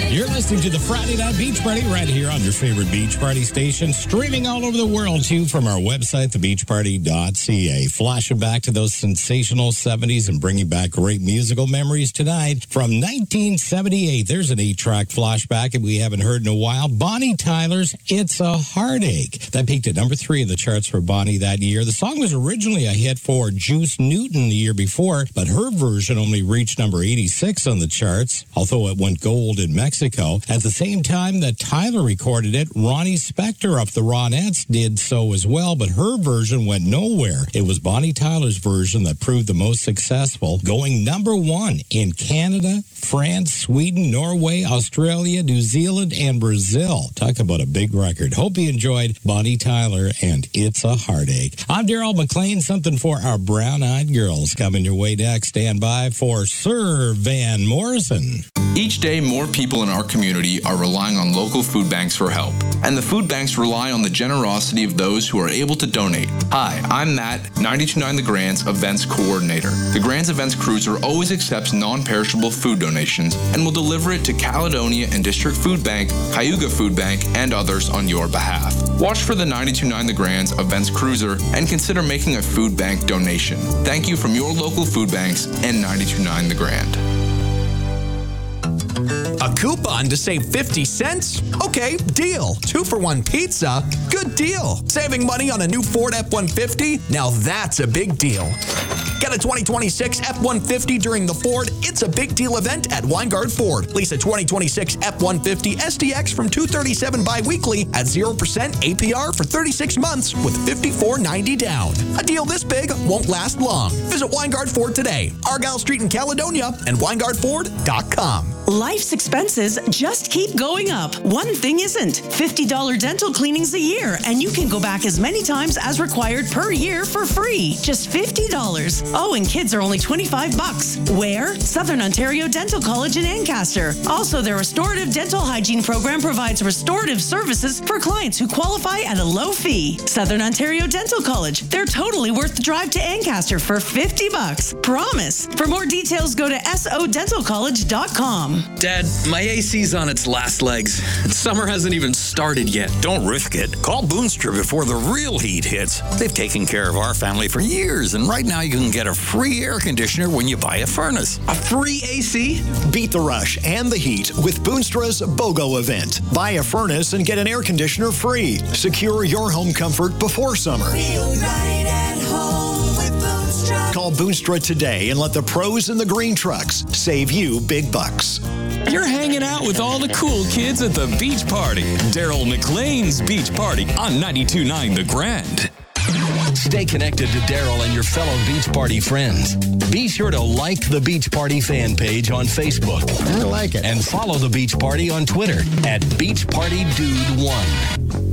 You're listening to the Friday Night Beach Party right here on your favorite beach party station, streaming all over the world, too, from our website, thebeachparty.ca. Flashing back to those sensational 70s and bringing back great musical memories tonight. From 1978, there's an 8-track flashback that we haven't heard in a while. Bonnie Tyler's It's a Heartache. That peaked at number 3 of the charts for Bonnie that year. The song was originally a hit for Juice Newton the year before, but her version only reached number 86 on the charts, although it went gold in Mexico. At the same time that Tyler recorded it, Ronnie Spector of the Ronettes did so as well, but her version went nowhere. It was Bonnie Tyler's version that proved the most successful, going number 1 in Canada, France, Sweden, Norway, Australia, New Zealand, and Brazil. Talk about a big record. Hope you enjoyed Bonnie Tyler and It's a Heartache. I'm Daryl McLean. Something for our brown-eyed girls coming your way next. Stand by for Sir Van Morrison. Each day, more people in our community are relying on local food banks for help, and the food banks rely on the generosity of those who are able to donate. Hi, I'm Matt, 929 The Grants Events Coordinator. The Grants Events Cruiser always accepts non-perishable food donations and will deliver it to Caledonia and District Food Bank, Cayuga Food Bank, and others on your behalf. Watch for the 929 The Grants Events Cruiser and consider making a food bank donation. Thank you from your local food banks and 929 The Grant. A coupon to save 50 cents? Okay, deal. 2-for-1 pizza? Good deal. Saving money on a new Ford F-150? Now that's a big deal. Get a 2026 F-150 during the Ford It's a Big Deal event at Weingard Ford. Lease a 2026 F-150 SDX from $237 bi-weekly at 0% APR for 36 months with $54.90 down. A deal this big won't last long. Visit Weingard Ford today. Argyle Street in Caledonia and WeingardFord.com. Life's expenses just keep going up. One thing isn't. $50 dental cleanings a year, and you can go back as many times as required per year for free. Just $50. Oh, and kids are only $25. Where? Southern Ontario Dental College in Ancaster. Also, their restorative dental hygiene program provides restorative services for clients who qualify at a low fee. Southern Ontario Dental College. They're totally worth the drive to Ancaster for $50. Promise. For more details, go to sodentalcollege.com. Dad, my AC's on its last legs. Summer hasn't even started yet. Don't risk it. Call Boonstra before the real heat hits. They've taken care of our family for years, and right now you can get a free air conditioner when you buy a furnace. A free AC? Beat the rush and the heat with Boonstra's BOGO event. Buy a furnace and get an air conditioner free. Secure your home comfort before summer. Reunite at home with Boonstra. Call Boonstra today and let the pros in the green trucks save you big bucks. You're hanging out with all the cool kids at the beach party. Daryl McLean's Beach Party on 92.9 The Grand. Stay connected to Daryl and your fellow Beach Party friends. Be sure to like the Beach Party fan page on Facebook. I like it. And follow the Beach Party on Twitter at BeachPartyDude1.